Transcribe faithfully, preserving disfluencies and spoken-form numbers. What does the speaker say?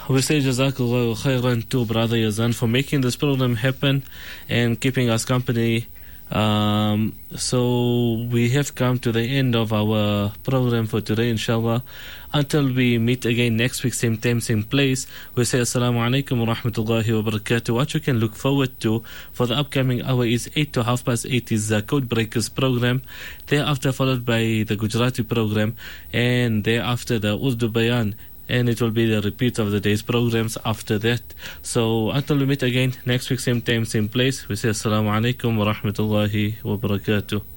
We say Jazakallahu khairan to Brother Yazan for making this program happen and keeping us company. Um, so we have come to the end of our program for today, inshallah. Until we meet again next week, same time, same place, we say Assalamu alaikum wa rahmatullahi wa barakatuh. What you can look forward to for the upcoming hour is eight to half past eight is the Code Breakers program. Thereafter followed by the Gujarati program, and thereafter the Urdu Bayan. And it will be the repeat of the day's programs after that. So until we meet again next week, same time, same place, we say Assalamu alaikum wa rahmatullahi wa barakatuh.